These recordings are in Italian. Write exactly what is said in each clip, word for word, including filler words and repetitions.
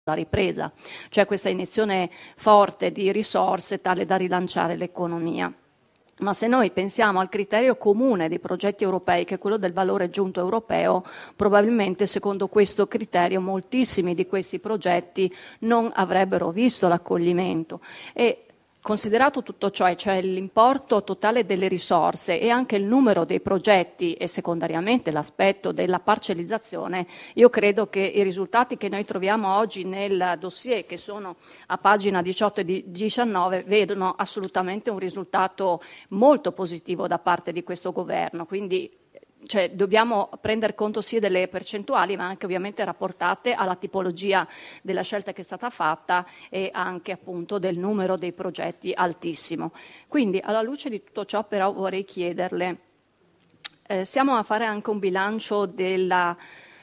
la ripresa, cioè questa iniezione forte di risorse tale da rilanciare l'economia. Ma se noi pensiamo al criterio comune dei progetti europei, che è quello del valore aggiunto europeo, probabilmente secondo questo criterio moltissimi di questi progetti non avrebbero visto l'accoglimento. E considerato tutto ciò, cioè l'importo totale delle risorse e anche il numero dei progetti e secondariamente l'aspetto della parcellizzazione, io credo che i risultati che noi troviamo oggi nel dossier, che sono a pagina diciotto e diciannove, vedono assolutamente un risultato molto positivo da parte di questo governo. Quindi cioè, dobbiamo prendere conto sia delle percentuali, ma anche ovviamente rapportate alla tipologia della scelta che è stata fatta e anche appunto del numero dei progetti altissimo. Quindi alla luce di tutto ciò però vorrei chiederle, eh, siamo a fare anche un bilancio della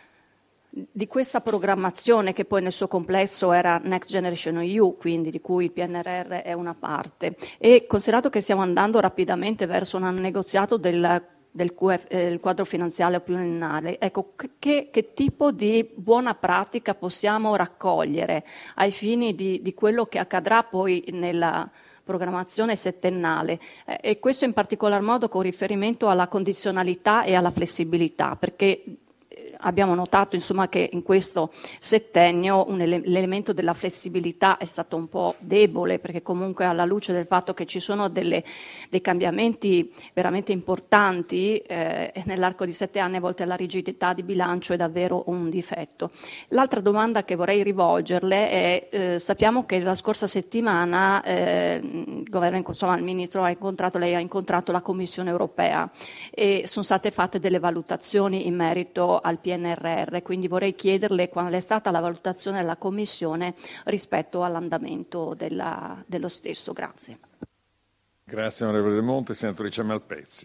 di questa programmazione che poi nel suo complesso era Next Generation E U, quindi di cui il P N R R è una parte, e considerato che stiamo andando rapidamente verso un negoziato del del Q F, eh, il quadro finanziario pluriennale, ecco, che, che tipo di buona pratica possiamo raccogliere ai fini di, di quello che accadrà poi nella programmazione settennale, eh, e questo in particolar modo con riferimento alla condizionalità e alla flessibilità, perché abbiamo notato insomma che in questo settennio un ele- l'elemento della flessibilità è stato un po' debole, perché comunque alla luce del fatto che ci sono delle, dei cambiamenti veramente importanti eh, e nell'arco di sette anni a volte la rigidità di bilancio è davvero un difetto. L'altra domanda che vorrei rivolgerle è eh, sappiamo che la scorsa settimana eh, il governo, insomma il ministro ha incontrato, lei ha incontrato la Commissione europea e sono state fatte delle valutazioni in merito al P N R R, quindi vorrei chiederle qual è stata la valutazione della Commissione rispetto all'andamento della, dello stesso. Grazie. Grazie onorevole De Monte. Senatrice Malpezzi.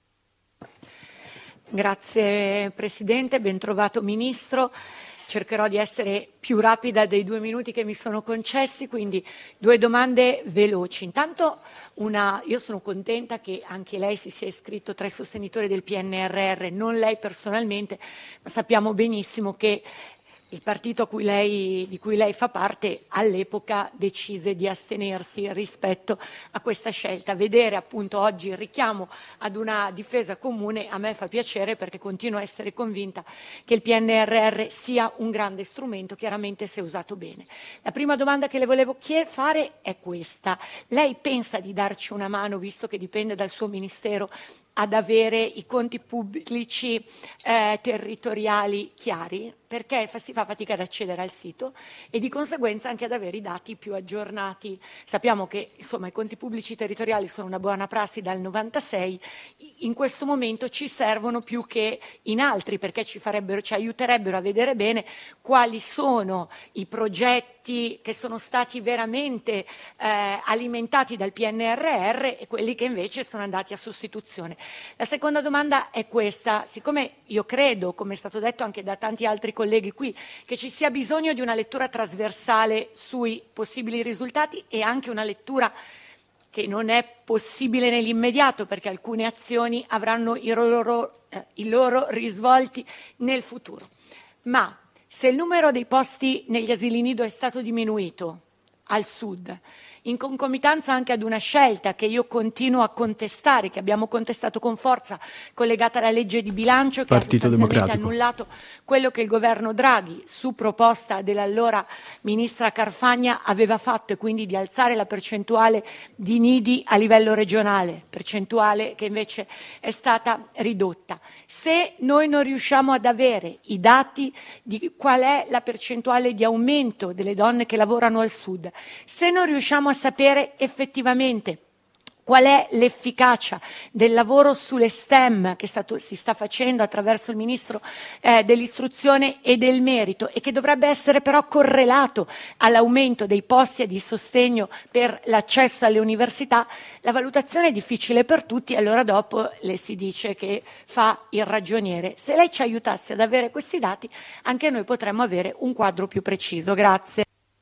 Grazie Presidente, ben trovato Ministro. Cercherò di essere più rapida dei due minuti che mi sono concessi, quindi due domande veloci. Intanto una, io sono contenta che anche lei si sia iscritto tra i sostenitori del P N R R, non lei personalmente, ma sappiamo benissimo che il partito a cui lei, di cui lei fa parte all'epoca decise di astenersi rispetto a questa scelta. Vedere appunto oggi il richiamo ad una difesa comune a me fa piacere, perché continuo a essere convinta che il P N R R sia un grande strumento, chiaramente se usato bene. La prima domanda che le volevo fare è questa. Lei pensa di darci una mano, visto che dipende dal suo Ministero, ad avere i conti pubblici eh, territoriali chiari, perché si fa fatica ad accedere al sito e di conseguenza anche ad avere i dati più aggiornati. Sappiamo che insomma, i conti pubblici territoriali sono una buona prassi dal novantasei, in questo momento ci servono più che in altri, perché ci, farebbero, ci aiuterebbero a vedere bene quali sono i progetti che sono stati veramente eh, alimentati dal P N R R e quelli che invece sono andati a sostituzione. La seconda domanda è questa: siccome io credo, come è stato detto anche da tanti altri colleghi qui, che ci sia bisogno di una lettura trasversale sui possibili risultati e anche una lettura che non è possibile nell'immediato, perché alcune azioni avranno i loro, eh, i loro risvolti nel futuro. Ma se il numero dei posti negli asili nido è stato diminuito al sud, in concomitanza anche ad una scelta che io continuo a contestare, che abbiamo contestato con forza, collegata alla legge di bilancio, che Partito ha sostanzialmente Democratico. annullato quello che il governo Draghi, su proposta dell'allora ministra Carfagna, aveva fatto, e quindi di alzare la percentuale di nidi a livello regionale, percentuale che invece è stata ridotta. Se noi non riusciamo ad avere i dati di qual è la percentuale di aumento delle donne che lavorano al sud, se non riusciamo a sapere effettivamente qual è l'efficacia del lavoro sulle STEM che stato, si sta facendo attraverso il Ministro eh, dell'Istruzione e del Merito, e che dovrebbe essere però correlato all'aumento dei posti e di sostegno per l'accesso alle università, la valutazione è difficile per tutti e allora dopo le si dice che fa il ragioniere. Se lei ci aiutasse ad avere questi dati, anche noi potremmo avere un quadro più preciso. Grazie.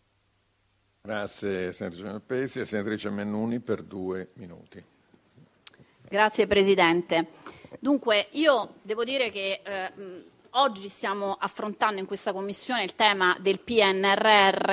Grazie senatrice Malpezzi. E senatrice Mennuni per due minuti. Grazie Presidente. Dunque io devo dire che eh, oggi stiamo affrontando in questa Commissione il tema del P N R R